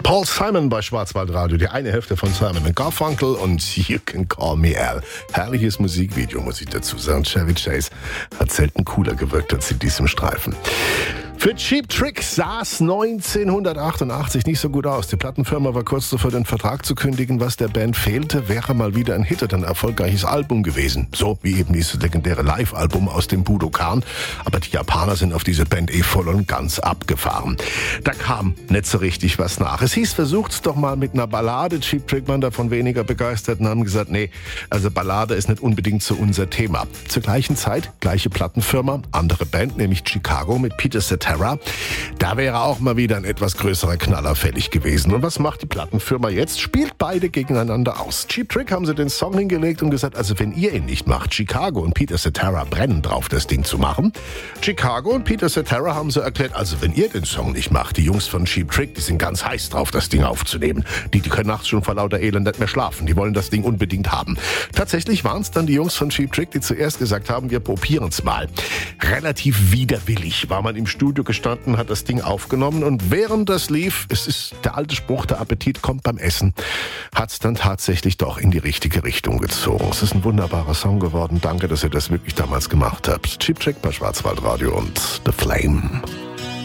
Paul Simon bei Schwarzwaldradio, die eine Hälfte von Simon & Garfunkel und You Can Call Me Al. Herrliches Musikvideo, muss ich dazu sagen. Chevy Chase hat selten cooler gewirkt als in diesem Streifen. Für Cheap Trick sah es 1988 nicht so gut aus. Die Plattenfirma war kurz davor, den Vertrag zu kündigen. Was der Band fehlte, wäre mal wieder ein Hit oder ein erfolgreiches Album gewesen. So wie eben dieses legendäre Live-Album aus dem Budokan. Aber die Japaner sind auf diese Band voll und ganz abgefahren. Da kam nicht so richtig was nach. Es hieß, versucht's doch mal mit einer Ballade. Cheap Trick waren davon weniger begeistert und haben gesagt, nee, also Ballade ist nicht unbedingt so unser Thema. Zur gleichen Zeit, gleiche Plattenfirma, andere Band, nämlich Chicago mit Peter Cetera. Da wäre auch mal wieder ein etwas größerer Knaller fällig gewesen. Und was macht die Plattenfirma jetzt? Spielt beide gegeneinander aus. Cheap Trick haben sie den Song hingelegt und gesagt, also wenn ihr ihn nicht macht, Chicago und Peter Cetera brennen drauf, das Ding zu machen. Chicago und Peter Cetera haben so erklärt, also wenn ihr den Song nicht macht, die Jungs von Cheap Trick, die sind ganz heiß drauf, das Ding aufzunehmen. Die können nachts schon vor lauter Elend nicht mehr schlafen. Die wollen das Ding unbedingt haben. Tatsächlich waren es dann die Jungs von Cheap Trick, die zuerst gesagt haben, wir probieren's mal. Relativ widerwillig war man im Studio gestanden, hat das Ding aufgenommen und während das lief, es ist der alte Spruch, der Appetit kommt beim Essen, hat es dann tatsächlich doch in die richtige Richtung gezogen. Es ist ein wunderbarer Song geworden. Danke, dass ihr das wirklich damals gemacht habt. Cheap Trick bei Schwarzwaldradio und The Flame.